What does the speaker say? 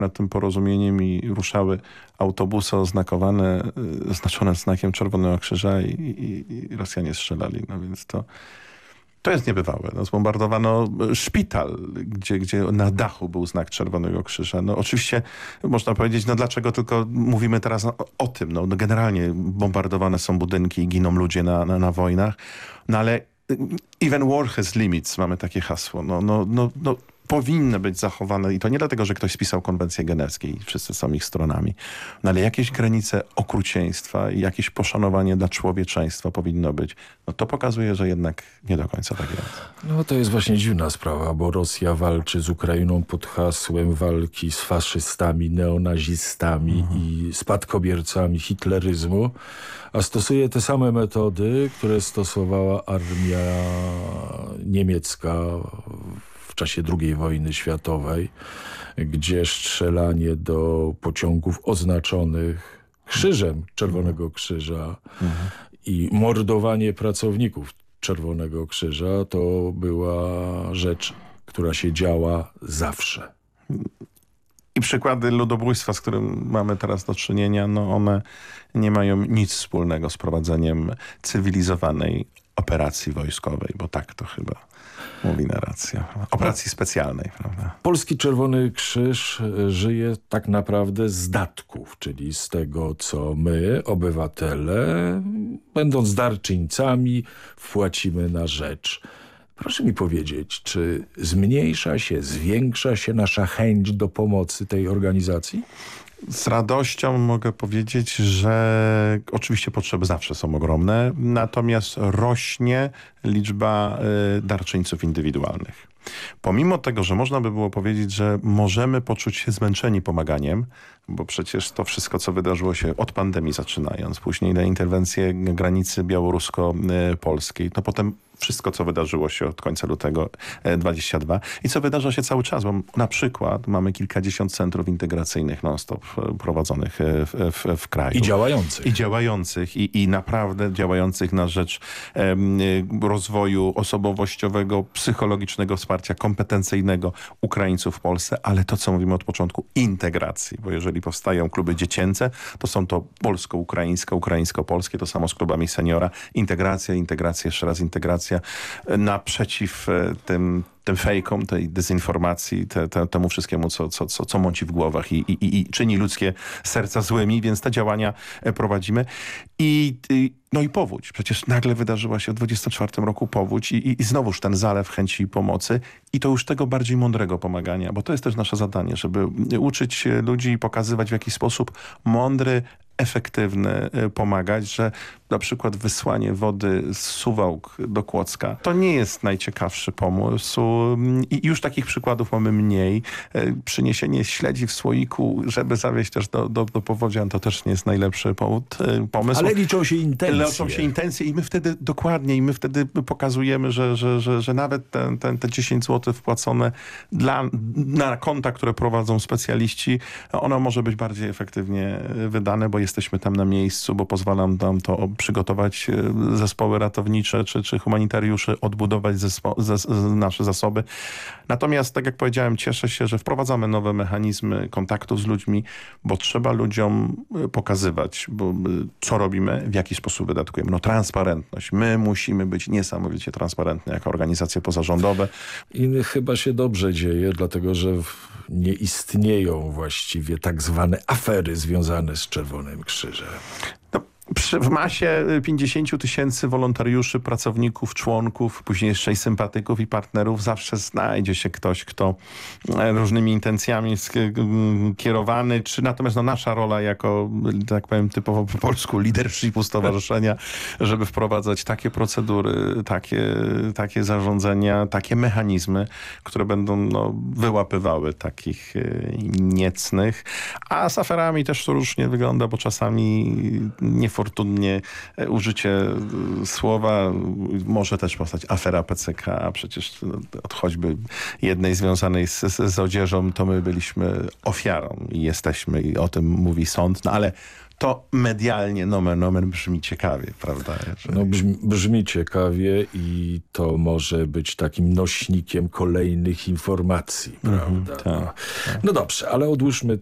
nad tym porozumieniem i ruszały autobusy oznaczone znakiem Czerwonego Krzyża i Rosjanie strzelali. No więc to jest niebywałe. No, zbombardowano szpital, gdzie na dachu był znak Czerwonego Krzyża. No, oczywiście można powiedzieć, no dlaczego tylko mówimy teraz o tym. No, generalnie bombardowane są budynki i giną ludzie na wojnach. No ale even war has limits, mamy takie hasło. No, powinny być zachowane i to nie dlatego, że ktoś spisał konwencję genewską i wszyscy są ich stronami, no ale jakieś granice okrucieństwa i jakieś poszanowanie dla człowieczeństwa powinno być. No to pokazuje, że jednak nie do końca tak jest. No to jest właśnie dziwna sprawa, bo Rosja walczy z Ukrainą pod hasłem walki z faszystami, neonazistami i spadkobiercami hitleryzmu, a stosuje te same metody, które stosowała armia niemiecka w czasie II wojny światowej, gdzie strzelanie do pociągów oznaczonych krzyżem Czerwonego Krzyża i mordowanie pracowników Czerwonego Krzyża to była rzecz, która się działa zawsze. I przykłady ludobójstwa, z którym mamy teraz do czynienia, no one nie mają nic wspólnego z prowadzeniem cywilizowanej operacji wojskowej, bo tak to chyba mówi narracja. Operacji specjalnej, prawda? Polski Czerwony Krzyż żyje tak naprawdę z datków, czyli z tego, co my, obywatele, będąc darczyńcami, wpłacimy na rzecz. Proszę mi powiedzieć, czy zmniejsza się, zwiększa się nasza chęć do pomocy tej organizacji? Z radością mogę powiedzieć, że oczywiście potrzeby zawsze są ogromne, natomiast rośnie liczba darczyńców indywidualnych. Pomimo tego, że można by było powiedzieć, że możemy poczuć się zmęczeni pomaganiem, bo przecież to wszystko, co wydarzyło się od pandemii zaczynając, później na interwencję granicy białorusko-polskiej, no potem wszystko, co wydarzyło się od końca lutego 22 i co wydarza się cały czas, bo na przykład mamy kilkadziesiąt centrów integracyjnych non-stop prowadzonych w kraju. I działających. I naprawdę działających na rzecz rozwoju osobowościowego, psychologicznego wsparcia kompetencyjnego Ukraińców w Polsce, ale to, co mówimy od początku, integracji, bo jeżeli powstają kluby dziecięce, to są to polsko-ukraińskie, ukraińsko-polskie, to samo z klubami seniora. Integracja, jeszcze raz integracja naprzeciw tym fejkom, tej dezinformacji, temu wszystkiemu, co mąci w głowach i czyni ludzkie serca złymi, więc te działania prowadzimy. No i powódź. Przecież nagle wydarzyła się w 24 roku powódź i znowuż ten zalew chęci pomocy i to już tego bardziej mądrego pomagania, bo to jest też nasze zadanie, żeby uczyć ludzi i pokazywać w jakiś sposób mądry, efektywny pomagać, że na przykład wysłanie wody z Suwałk do Kłodzka to nie jest najciekawszy pomysł i już takich przykładów mamy mniej. Przyniesienie śledzi w słoiku, żeby zawieźć też do powodzian, to też nie jest najlepszy pomysł. Ale liczą się intencje. Liczą się intencje i my wtedy dokładnie, pokazujemy, że nawet te 10 zł wpłacone na konta, które prowadzą specjaliści, ono może być bardziej efektywnie wydane, bo jesteśmy tam na miejscu, bo pozwala nam to przygotować zespoły ratownicze czy humanitariuszy, odbudować nasze zasoby. Natomiast, tak jak powiedziałem, cieszę się, że wprowadzamy nowe mechanizmy kontaktów z ludźmi, bo trzeba ludziom pokazywać, co robimy, w jaki sposób wydatkujemy. No transparentność. My musimy być niesamowicie transparentni jako organizacje pozarządowe. I chyba się dobrze dzieje, dlatego że nie istnieją właściwie tak zwane afery związane z Czerwonym Krzyżem. W masie 50 000 wolontariuszy, pracowników, członków, później jeszcze i sympatyków i partnerów zawsze znajdzie się ktoś, kto różnymi intencjami jest kierowany, czy natomiast nasza rola jako, tak powiem typowo po polsku, leadershipu stowarzyszenia, żeby wprowadzać takie procedury, takie zarządzenia, takie mechanizmy, które będą wyłapywały takich niecnych. A z aferami też to różnie wygląda, bo czasami niefortunnie niefortunnie użycie słowa, może też powstać afera PCK, a przecież od choćby jednej związanej z odzieżą, to my byliśmy ofiarą i jesteśmy, i o tym mówi sąd, no ale to medialnie nomen omen brzmi ciekawie, prawda? No brzmi ciekawie i to może być takim nośnikiem kolejnych informacji, prawda? tak. No dobrze, ale odłóżmy